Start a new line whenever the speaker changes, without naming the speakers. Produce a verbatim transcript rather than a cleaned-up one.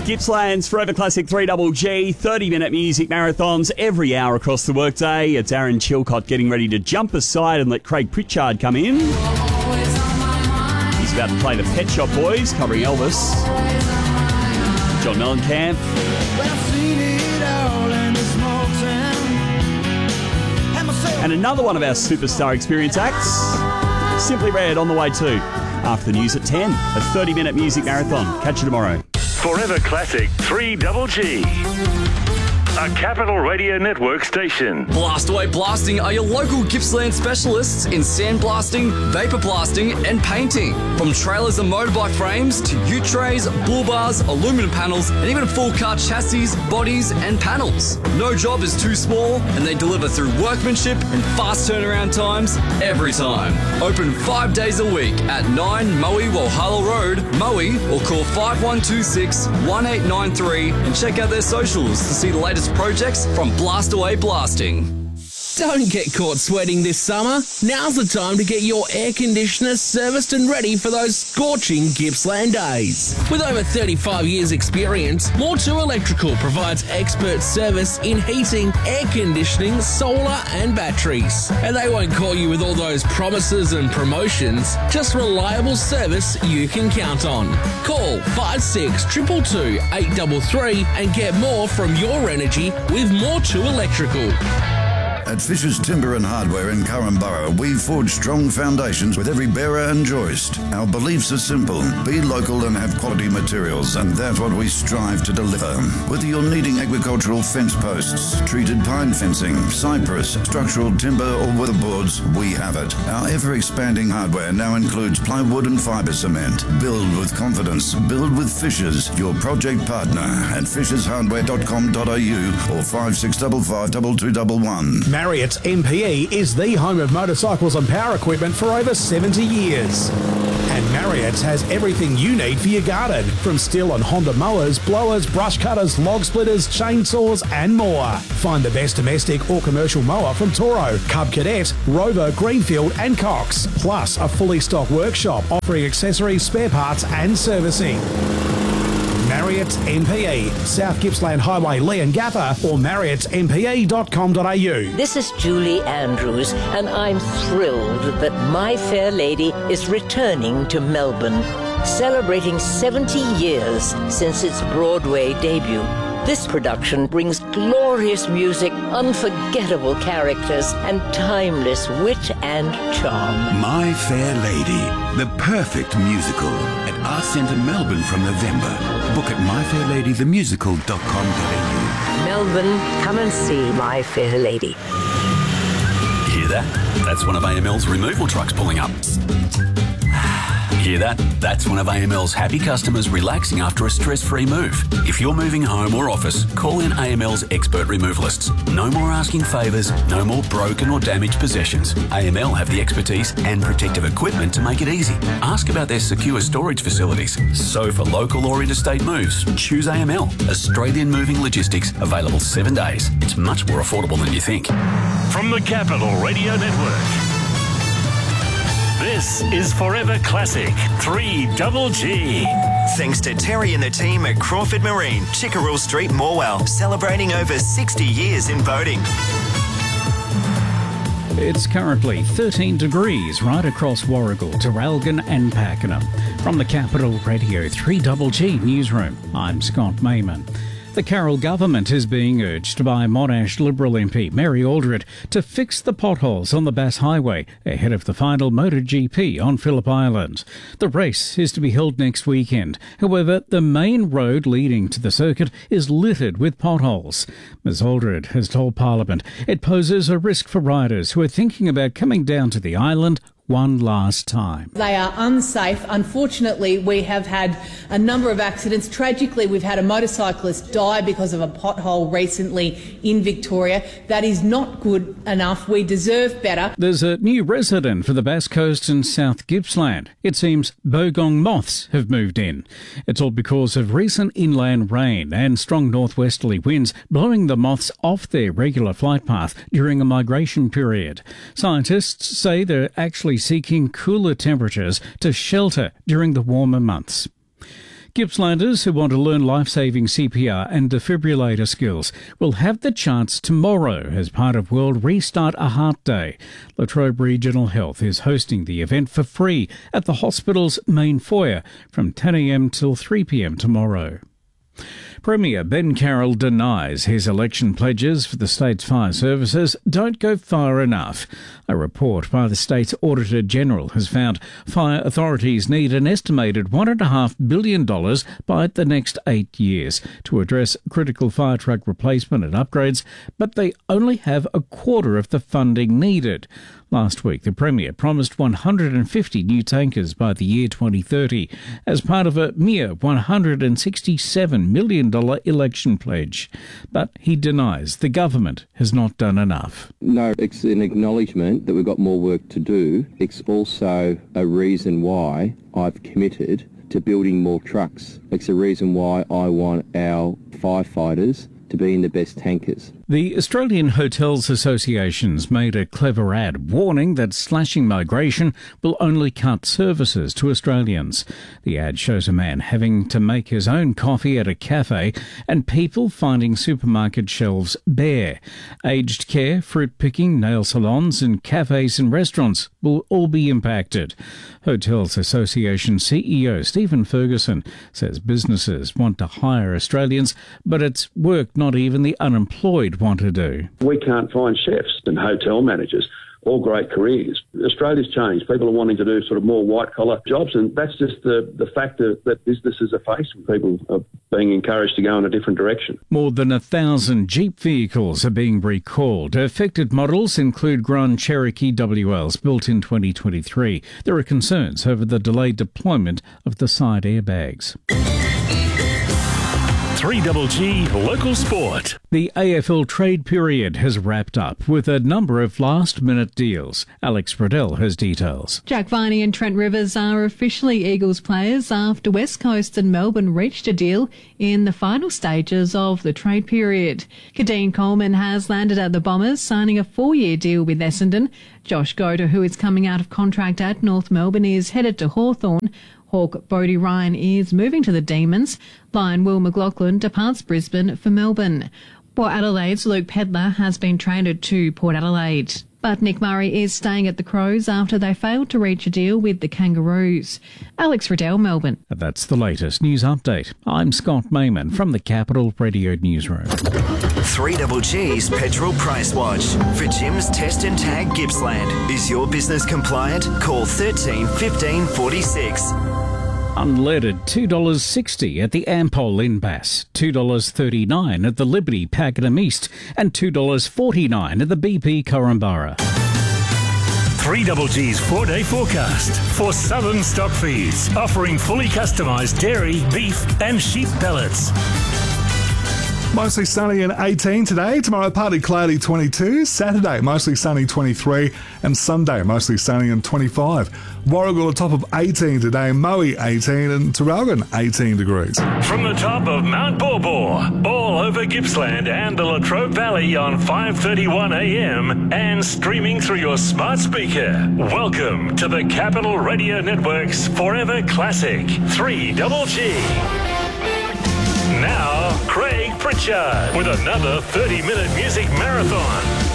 Gippsland's Forever Classic three G G, thirty-minute music marathons every hour across the workday. It's Aaron Chilcott getting ready to jump aside and let Craig Pritchard come in. He's about to play the Pet Shop Boys, covering Elvis. John Mellencamp. And another one of our superstar experience acts, Simply Red, on the way too. After the news at ten, a thirty-minute music marathon. Catch you tomorrow.
Forever Classic three G G. A Capital Radio Network station.
Blastaway Blasting are your local Gippsland specialists in sandblasting, vapor blasting and painting. From trailers and motorbike frames to ute trays, bull bars, aluminum panels and even full car chassis, bodies and panels. No job is too small and they deliver through workmanship and fast turnaround times every time. Open five days a week at nine Moe Walhalla Road, Moe, or call five one two six, one eight nine three and check out their socials to see the latest projects from Blastaway Blasting.
Don't get caught sweating this summer. Now's the time to get your air conditioner serviced and ready for those scorching Gippsland days. With over thirty-five years experience, More two Electrical provides expert service in heating, air conditioning, solar and batteries. And they won't call you with all those promises and promotions, just reliable service you can count on. Call five six two two two, eight three three and get more from your energy with More two Electrical.
At Fisher's Timber and Hardware in Currumborough, we forge strong foundations with every bearer and joist. Our beliefs are simple. Be local and have quality materials, and that's what we strive to deliver. Whether you're needing agricultural fence posts, treated pine fencing, cypress, structural timber or weatherboards, we have it. Our ever-expanding hardware now includes plywood and fibre cement. Build with confidence. Build with Fishers, your project partner at fishers hardware dot com dot a u or five six five five two two one one.
Marriott's M P E is the home of motorcycles and power equipment for over seventy years. And Marriott's has everything you need for your garden, from Stihl and Honda mowers, blowers, brush cutters, log splitters, chainsaws and more. Find the best domestic or commercial mower from Toro, Cub Cadet, Rover, Greenfield and Cox. Plus a fully stocked workshop offering accessories, spare parts and servicing. Marriott's M P E, South Gippsland Highway, Leongatha, or marriotts m p e dot com dot a u.
This is Julie Andrews, and I'm thrilled that My Fair Lady is returning to Melbourne, celebrating seventy years since its Broadway debut. This production brings glorious music, unforgettable characters, and timeless wit and charm.
My Fair Lady, the perfect musical at Arts Centre Melbourne from November. Book at my fair lady the musical dot com dot a u.
Melbourne, come and see My Fair Lady.
Hear that? That's one of A M L's removal trucks pulling up. Hear that? That's one of A M L's happy customers relaxing after a stress-free move. If you're moving home or office, call in A M L's expert removalists. No more asking favours, no more broken or damaged possessions. A M L have the expertise and protective equipment to make it easy. Ask about their secure storage facilities. So for local or interstate moves, choose A M L. Australian Moving Logistics, available seven days. It's much more affordable than you think.
From the Capital Radio Network, this is Forever Classic three G G.
Thanks to Terry and the team at Crawford Marine, Chickerell Street, Morwell, celebrating over sixty years in boating.
It's currently thirteen degrees right across Warragul, Traralgon and Pakenham. From the Capital Radio three G G newsroom, I'm Scott Mayman. The Carroll government is being urged by Monash Liberal M P Mary Aldred to fix the potholes on the Bass Highway ahead of the final MotoGP on Phillip Island. The race is to be held next weekend. However, the main road leading to the circuit is littered with potholes. Ms Aldred has told Parliament it poses a risk for riders who are thinking about coming down to the island one last time.
They are unsafe. Unfortunately, we have had a number of accidents. Tragically, we've had a motorcyclist die because of a pothole recently in Victoria. That is not good enough. We deserve better.
There's a new resident for the Bass Coast and South Gippsland. It seems bogong moths have moved in. It's all because of recent inland rain and strong northwesterly winds blowing the moths off their regular flight path during a migration period. Scientists say they're actually seeking cooler temperatures to shelter during the warmer months. Gippslanders who want to learn life-saving C P R and defibrillator skills will have the chance tomorrow as part of World Restart a Heart Day. La Trobe Regional Health is hosting the event for free at the hospital's main foyer from ten a m till three p m tomorrow. Premier Ben Carroll denies his election pledges for the state's fire services don't go far enough. A report by the state's Auditor General has found fire authorities need an estimated one point five billion dollars by the next eight years to address critical fire truck replacement and upgrades, but they only have a quarter of the funding needed. Last week, the Premier promised one hundred fifty new tankers by the year twenty thirty as part of a mere one hundred sixty-seven million dollars election pledge. But he denies the government has not done enough.
No, it's an acknowledgement that we've got more work to do. It's also a reason why I've committed to building more trucks. It's a reason why I want our firefighters to be in the best tankers.
The Australian Hotels Association's made a clever ad warning that slashing migration will only cut services to Australians. The ad shows a man having to make his own coffee at a cafe and people finding supermarket shelves bare. Aged care, fruit picking, nail salons and cafes and restaurants will all be impacted. Hotels Association C E O Stephen Ferguson says businesses want to hire Australians, but it's work not even the unemployed want to do.
We can't find chefs and hotel managers, all great careers. Australia's changed. People are wanting to do sort of more white-collar jobs, and that's just the, the fact that, that businesses are facing. People are being encouraged to go in a different direction.
More than a thousand Jeep vehicles are being recalled. Affected models include Grand Cherokee W Ls built in twenty twenty-three. There are concerns over the delayed deployment of the side airbags.
three G G Local Sport.
The A F L trade period has wrapped up with a number of last-minute deals. Alex Riddell has details.
Jack Viney and Trent Rivers are officially Eagles players after West Coast and Melbourne reached a deal in the final stages of the trade period. Kadeen Coleman has landed at the Bombers, signing a four-year deal with Essendon. Josh Goda, who is coming out of contract at North Melbourne, is headed to Hawthorn. Hawk Bodie Ryan is moving to the Demons. Lion Will McLaughlin departs Brisbane for Melbourne. Port Adelaide's Luke Pedler has been traded to Port Adelaide. But Nick Murray is staying at the Crows after they failed to reach a deal with the Kangaroos. Alex Riddell, Melbourne.
That's the latest news update. I'm Scott Mayman from the Capital Radio Newsroom.
three G G's Petrol Price Watch. For Jim's Test and Tag Gippsland. Is your business compliant? Call thirteen fifteen forty-six.
Unleaded two dollars sixty at the Ampol in Bass, two dollars thirty-nine at the Liberty Pakenham East, and two dollars forty-nine at the B P Korumburra.
three G G's four-day forecast for Southern Stock Feeds, offering fully customised dairy, beef and sheep pellets.
Mostly sunny and eighteen today. Tomorrow, partly cloudy, twenty-two. Saturday, mostly sunny, twenty-three. And Sunday, mostly sunny and twenty-five. Warragul, a top of eighteen today. Moe, eighteen. And Traralgon, eighteen degrees.
From the top of Mount Borbor, all over Gippsland and the Latrobe Valley on five thirty-one a m and streaming through your smart speaker. Welcome to the Capital Radio Network's Forever Classic three G G. Now, Craig Pritchard with another thirty minute music marathon.